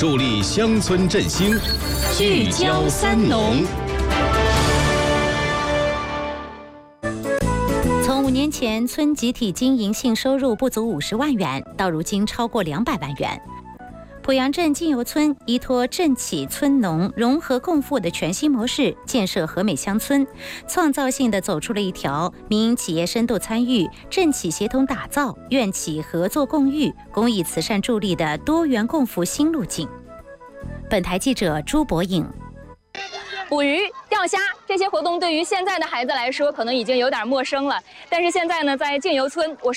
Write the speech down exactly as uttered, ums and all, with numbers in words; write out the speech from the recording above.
助力乡村振兴，聚焦三农。 从五年前村集体经营性收入不足五十万元，到如今超过两百万元。濮阳镇进油村依托镇企村农融合共富的全新模式，建设和美乡村，创造性地走出了一条民营企业深度参与、镇企协同打造、院企合作共育、公益慈善助力的多元共富新路径。本台记者朱博颖。 捕鱼、钓虾这些活动对于现在的孩子来说，可能已经有点陌生了。但是现在呢，在进油村，我